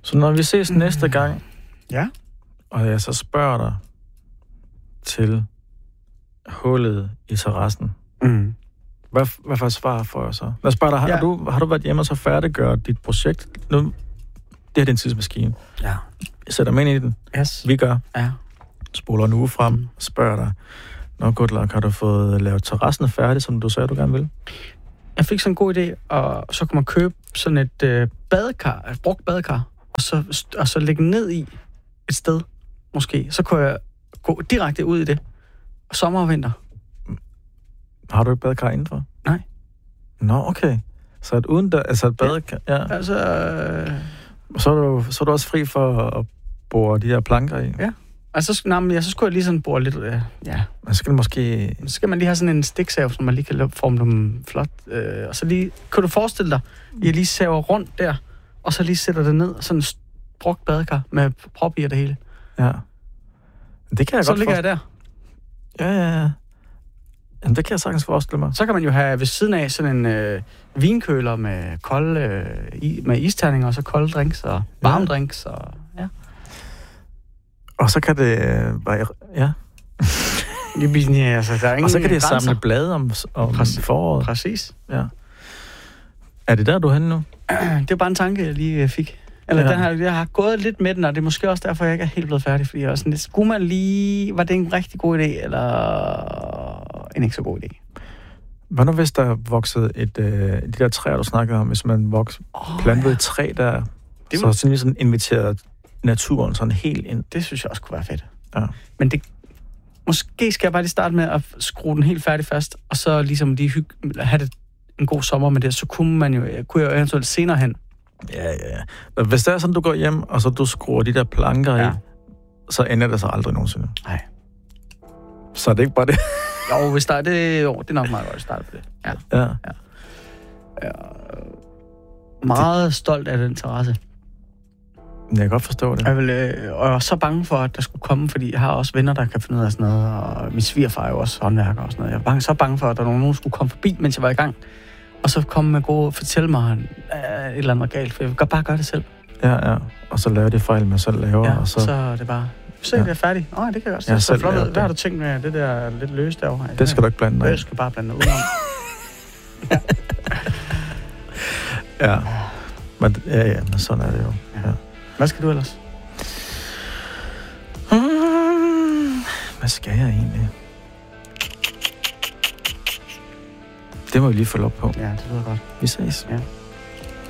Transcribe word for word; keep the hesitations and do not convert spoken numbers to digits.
Så når vi ses mm. næste gang, ja. og jeg så spørger dig til hullet i terrassen, mm. hvad, hvad for et svar får jeg så? Lad os spørge dig, har, ja. du, har du været hjemme og så færdiggør dit projekt? Nu, det er din tidsmaskine. Ja. Jeg sætter mig ind i den. Yes. Vi gør. Ja. Spoler en uge frem, mm. spørger dig, nå good luck, har du fået lavet terrassen færdig, som du sagde, du gerne vil? Jeg fik sådan en god idé, og så kunne man købe sådan et øh, badekar, et brugt badekar, og så, og så lægge ned i et sted, måske. Så kunne jeg gå direkte ud i det. Sommer og vinter. Har du et badekar indenfor? Nej. Nå, okay. Så et uden der, altså et badekar, ja. ja. Altså... Øh... Så, er du, så er du også fri for at bore de her planker i? Ja. Altså, så, nej, ja, så skulle jeg lige sådan bore lidt, øh, ja. Men så skal det måske... Så skal man lige have sådan en stiksav, så man lige kan forme dem flot. Øh, og så lige... Kan du forestille dig, at jeg lige saver rundt der, og så lige sætter det ned, sådan en brugt badekar med prop i og det hele. Ja. Det kan jeg så godt ligger forestille. jeg der. Ja, ja, ja. Jamen, det kan jeg sagtens forestille mig. Så kan man jo have ved siden af sådan en øh, vinkøler med kolde, øh, i, med isterninger, og så kolde drinks og varme ja. drinks. Og, ja. og så kan det øh, være... Ja. ja, altså, der er ingen og så kan det grænser. samle blade om, om Præcis. foråret. Præcis. Ja. Er det der, du er henne nu? Det er bare en tanke, jeg lige fik. Eller ja. den her, jeg har gået lidt med den, og det er måske også derfor, jeg ikke er helt blevet færdig, fordi jeg er sådan lidt, skulle man lige, var det en rigtig god idé, eller en ikke så god idé? Hvad nu hvis der voksede et, øh, de der træer, du snakkede om, hvis man voks, oh, plantede ja. et træ der, det så sådan sådan inviteret naturen sådan helt ind? Det synes jeg også kunne være fedt. Ja. Men det, måske skal jeg bare lige starte med at skrue den helt færdig fast, og så ligesom lige hygge, have det en god sommer med det, så kunne man jo, kunne jeg jo eventuelt senere hen. Ja, ja, ja. Hvis det er sådan, du går hjem, og så du skruer de der planker ja. i, så ender det så aldrig nogensinde. Nej. Så er det ikke bare det? Jo, hvis der er det, jo, det er nok meget godt at starte på det. Ja. Ja. ja. Jeg er meget det... stolt af den terrasse. Jeg kan godt forstå det. Jeg, vil, øh, og jeg er så bange for, at der skulle komme, fordi jeg har også venner, der kan finde ud af sådan noget, og min svigerfar er jo også håndværker og sådan noget. Jeg var bange, så bange for, at der nogen, nogen skulle komme forbi, mens jeg var i gang. Og så komme med gode og fortælle mig, at et eller andet var galt, for jeg vil bare gøre det selv. Ja, ja. Og så laver de fejl, man selv laver. Ja, og så... så er det bare... Se, ja. det er færdigt. Åh, det kan jeg også. Jeg så flot ud. Hvad har du tænkt med det der lidt løst derovre? Det skal du ikke blande dig. Jeg skal bare blande dig udenom. ja. ja. Men, ja, ja, men sådan er det jo. Ja. Ja. Hvad skal du ellers? Hmm, hvad skal jeg egentlig? Det må vi lige følge op på. Ja, det lyder godt. Vi ses. Ja.